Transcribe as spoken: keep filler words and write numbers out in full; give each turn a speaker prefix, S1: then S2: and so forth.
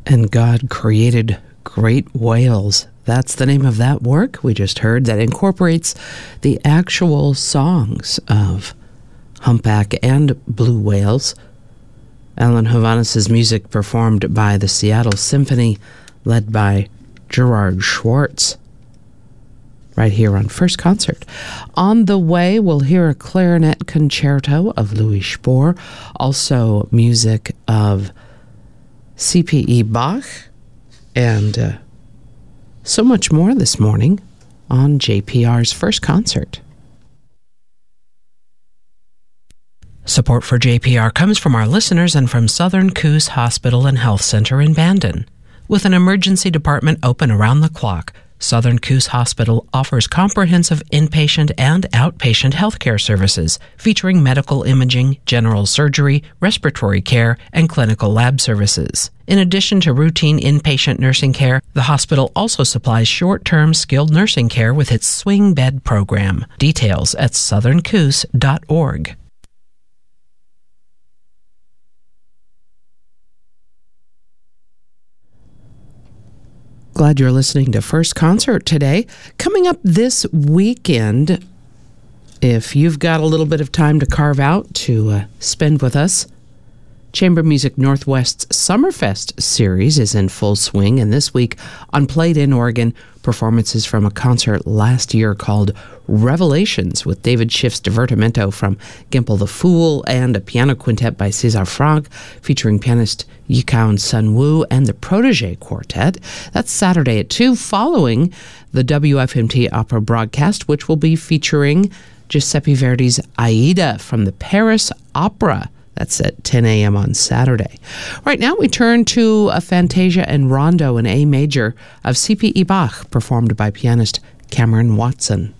S1: And God created great whales. That's the name of that work we just heard that incorporates the actual songs of humpback and blue whales. Alan Hovhaness' music performed by the Seattle Symphony, led by Gerard Schwartz, right here on First Concert. On the way, we'll hear a clarinet concerto of Louis Spohr, also music of C P E Bach, and uh, so much more this morning on J P R's First Concert. Support for J P R comes from our listeners and from Southern Coos Hospital and Health Center in Bandon. With an emergency department open around the clock, Southern Coos Hospital offers comprehensive inpatient and outpatient healthcare services featuring medical imaging, general surgery, respiratory care, and clinical lab services. In addition to routine inpatient nursing care, the hospital also supplies short-term skilled nursing care with its swing bed program. Details at southern coos dot org. Glad you're listening to First Concert today. Coming up this weekend, if you've got a little bit of time to carve out to uh, spend with us, Chamber Music Northwest's Summerfest series is in full swing, and this week on Played in Oregon, performances from a concert last year called Revelations with David Schiff's Divertimento from Gimple the Fool and a piano quintet by César Franck featuring pianist Yikaon Sun Woo and the Protege Quartet. That's Saturday at two, following the W F M T opera broadcast, which will be featuring Giuseppe Verdi's Aida from the Paris Opera. That's at ten a.m. on Saturday. Right now we turn to a Fantasia and Rondo in A major of C P E Bach, performed by pianist Cameron Watson.